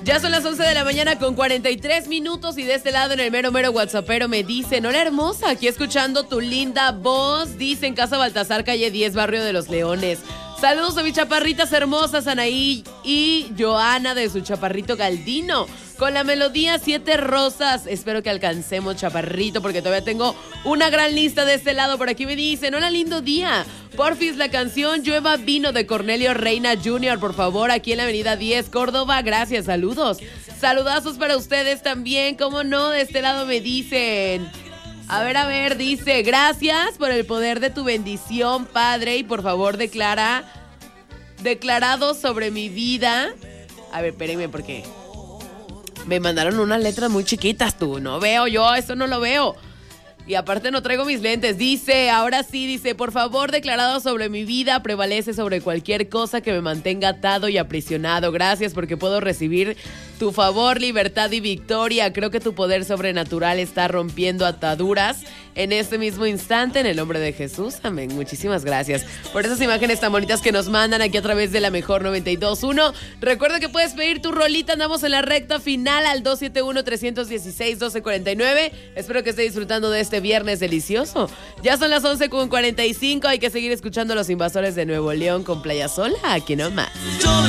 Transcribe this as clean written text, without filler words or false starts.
Ya son las 11 de la mañana con 43 minutos y de este lado en el mero whatsappero me dicen: hola hermosa, aquí escuchando tu linda voz, dice en Casa Baltasar, calle 10, Barrio de los Leones. Saludos a mis chaparritas hermosas, Anaí y Joana de su chaparrito Galdino. Con la melodía 7 rosas. Espero que alcancemos, chaparrito, porque todavía tengo una gran lista de este lado. Por aquí me dicen: hola, lindo día. Porfis, la canción Llueva Vino de Cornelio Reina Jr., por favor, aquí en la avenida 10, Córdoba. Gracias, saludos. Saludazos para ustedes también, cómo no, de este lado me dicen... A ver, dice: gracias por el poder de tu bendición, Padre, y por favor declarado sobre mi vida. A ver, espérenme, porque me mandaron unas letras muy chiquitas, tú. No veo yo, eso no lo veo. Y aparte no traigo mis lentes. Dice, ahora sí, dice: por favor, declarado sobre mi vida, prevalece sobre cualquier cosa que me mantenga atado y aprisionado. Gracias porque puedo recibir tu favor, libertad y victoria. Creo que tu poder sobrenatural está rompiendo ataduras en este mismo instante, en el nombre de Jesús. Amén. Muchísimas gracias por esas imágenes tan bonitas que nos mandan aquí a través de la mejor 92.1. Recuerda que puedes pedir tu rolita. Andamos en la recta final al 271-316-1249. Espero que esté disfrutando de este viernes delicioso. Ya son las 11:45. Hay que seguir escuchando a Los Invasores de Nuevo León con Playa Sola. Aquí nomás.